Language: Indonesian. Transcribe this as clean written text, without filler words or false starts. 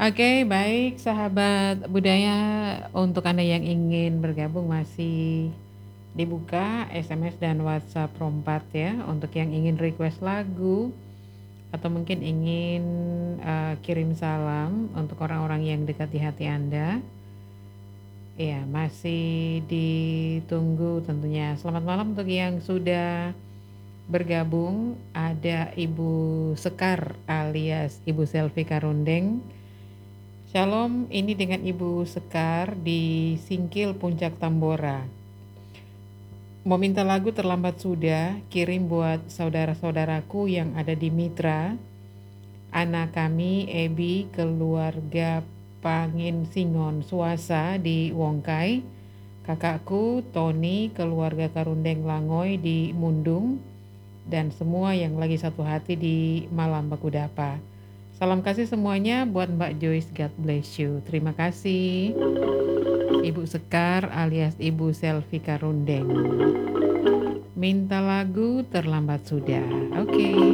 Oke, baik sahabat budaya, untuk Anda yang ingin bergabung masih dibuka SMS dan WhatsApp Rompat ya, untuk yang ingin request lagu atau mungkin ingin kirim salam untuk orang-orang yang dekat di hati Anda. Ya, masih ditunggu tentunya. Selamat malam untuk yang sudah bergabung. Ada Ibu Sekar alias Ibu Selvi Karundeng. Shalom, ini dengan Ibu Sekar di Singkil Puncak Tambora. Mau minta lagu Terlambat Sudah, kirim buat saudara-saudaraku yang ada di Mitra, anak kami Ebi, keluarga Pangin Singon Suasa di Wongkai, kakakku Tony, keluarga Karundeng Langoy di Mundung, dan semua yang lagi satu hati di Malam Bakudapa. Salam kasih semuanya buat Mbak Joyce, God bless you. Terima kasih Ibu Sekar alias Ibu Selvi Karundeng. Minta lagu Terlambat Sudah. Oke.